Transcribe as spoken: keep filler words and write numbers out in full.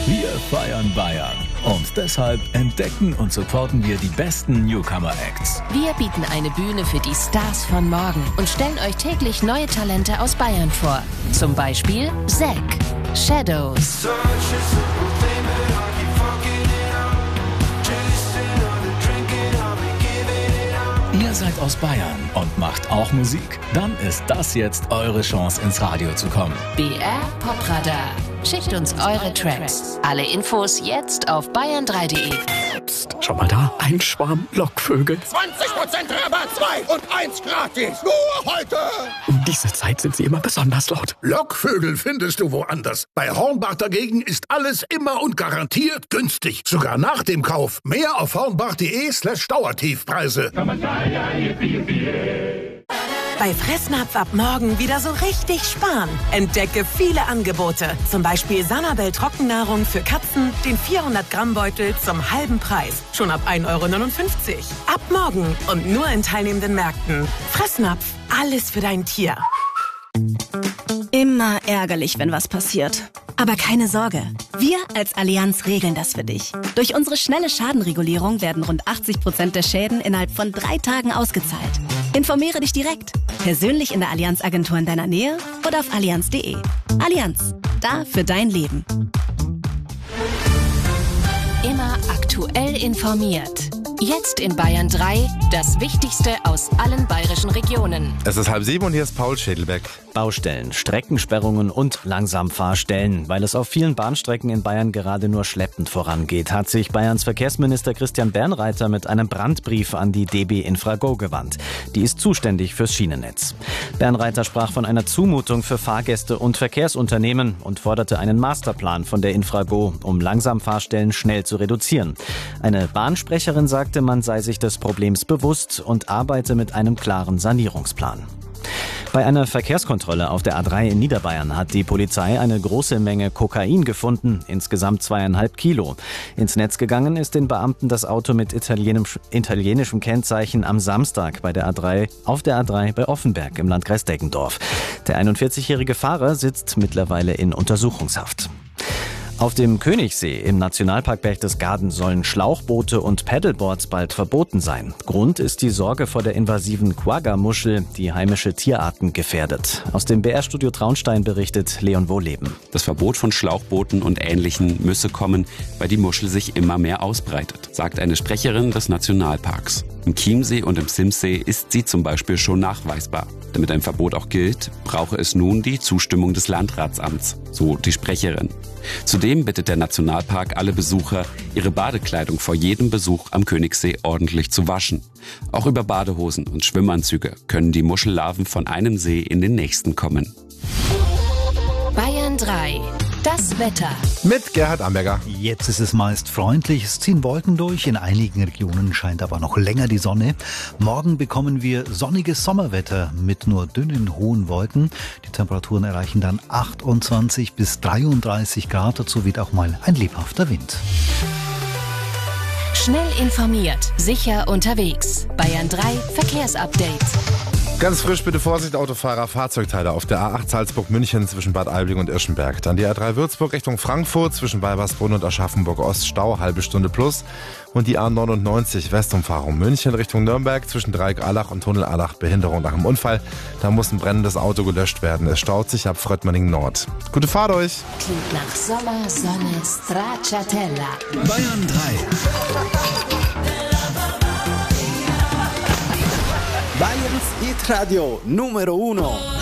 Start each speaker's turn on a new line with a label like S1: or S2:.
S1: Wir feiern Bayern. Und deshalb entdecken und supporten wir die besten Newcomer-Acts.
S2: Wir bieten eine Bühne für die Stars von morgen und stellen euch täglich neue Talente aus Bayern vor. Zum Beispiel Zack, Shadows.
S1: Ihr seid aus Bayern und macht auch Musik? Dann ist das jetzt eure Chance, ins Radio zu kommen.
S2: B R Popradar. Schickt uns eure Tracks. Alle Infos jetzt auf bayern drei punkt de.
S3: Psst, schau mal da, ein Schwarm Lockvögel.
S4: zwanzig Prozent Rabatt, zwei und eins gratis. Nur heute.
S3: Um diese Zeit sind sie immer besonders laut.
S4: Lockvögel findest du woanders. Bei Hornbach dagegen ist alles immer und garantiert günstig. Sogar nach dem Kauf. Mehr auf hornbach.de slash Dauertiefpreise.
S5: Bei Fressnapf ab morgen wieder so richtig sparen. Entdecke viele Angebote. Zum Beispiel Sanabel Trockennahrung für Katzen, den vierhundert Gramm Beutel zum halben Preis. Schon ab ein Euro neunundfünfzig. Ab morgen und nur in teilnehmenden Märkten. Fressnapf, alles für dein Tier.
S6: Immer ärgerlich, wenn was passiert. Aber keine Sorge, wir als Allianz regeln das für dich. Durch unsere schnelle Schadenregulierung werden rund achtzig Prozent der Schäden innerhalb von drei Tagen ausgezahlt. Informiere dich direkt, persönlich in der Allianz-Agentur in deiner Nähe oder auf allianz punkt de. Allianz, da für dein Leben.
S2: Immer aktuell informiert. Jetzt in Bayern drei, das Wichtigste aus allen bayerischen Regionen.
S7: Es ist halb sieben und hier ist Paul Schädelbeck.
S8: Baustellen, Streckensperrungen und Langsamfahrstellen. Weil es auf vielen Bahnstrecken in Bayern gerade nur schleppend vorangeht, hat sich Bayerns Verkehrsminister Christian Bernreiter mit einem Brandbrief an die D B Infrago gewandt. Die ist zuständig fürs Schienennetz. Bernreiter sprach von einer Zumutung für Fahrgäste und Verkehrsunternehmen und forderte einen Masterplan von der Infrago, um Langsamfahrstellen schnell zu reduzieren. Eine Bahnsprecherin sagte, man sei sich des Problems bewusst und arbeite mit einem klaren Sanierungsplan. Bei einer Verkehrskontrolle auf der A drei in Niederbayern hat die Polizei eine große Menge Kokain gefunden, insgesamt zweieinhalb Kilo. Ins Netz gegangen ist den Beamten das Auto mit italienisch, italienischem Kennzeichen am Samstag bei der A drei, auf der A drei bei Offenberg im Landkreis Deggendorf. Der einundvierzigjährige Fahrer sitzt mittlerweile in Untersuchungshaft. Auf dem Königssee im Nationalpark Berchtesgaden sollen Schlauchboote und Paddleboards bald verboten sein. Grund ist die Sorge vor der invasiven Quagga-Muschel, die heimische Tierarten gefährdet. Aus dem B R-Studio Traunstein berichtet Leon Wohleben.
S9: Das Verbot von Schlauchbooten und Ähnlichem müsse kommen, weil die Muschel sich immer mehr ausbreitet, sagt eine Sprecherin des Nationalparks. Im Chiemsee und im Simsee ist sie zum Beispiel schon nachweisbar. Damit ein Verbot auch gilt, brauche es nun die Zustimmung des Landratsamts, so die Sprecherin. Zudem bittet der Nationalpark alle Besucher, ihre Badekleidung vor jedem Besuch am Königssee ordentlich zu waschen. Auch über Badehosen und Schwimmanzüge können die Muschellarven von einem See in den nächsten kommen.
S2: Bayern drei. Das Wetter.
S7: Mit Gerhard Amberger.
S10: Jetzt ist es meist freundlich, es ziehen Wolken durch, in einigen Regionen scheint aber noch länger die Sonne. Morgen bekommen wir sonniges Sommerwetter mit nur dünnen, hohen Wolken. Die Temperaturen erreichen dann achtundzwanzig bis dreiunddreißig Grad, dazu weht auch mal ein lebhafter Wind.
S2: Schnell informiert, sicher unterwegs. Bayern drei Verkehrsupdate.
S7: Ganz frisch, bitte Vorsicht, Autofahrer, Fahrzeugteile auf der A acht Salzburg-München zwischen Bad Aibling und Irschenberg. Dann die A drei Würzburg Richtung Frankfurt zwischen Weibersbrunn und Aschaffenburg-Ost, Stau, halbe Stunde plus. Und die A neunundneunzig Westumfahrung München Richtung Nürnberg zwischen Dreieck-Allach und Tunnel-Allach, Behinderung nach dem Unfall. Da muss ein brennendes Auto gelöscht werden. Es staut sich ab Fröttmanning Nord. Gute Fahrt euch!
S2: Klingt nach Sommer, Sonne, Stracciatella.
S1: Bayern drei.
S11: Bayerns Hit Radio Numero Uno.